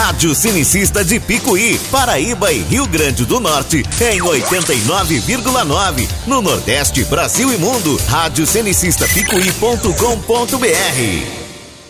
Rádio Cinicista de Picuí, Paraíba e Rio Grande do Norte, em 89,9. No Nordeste, Brasil e Mundo, radiocenicistapicuí.com.br.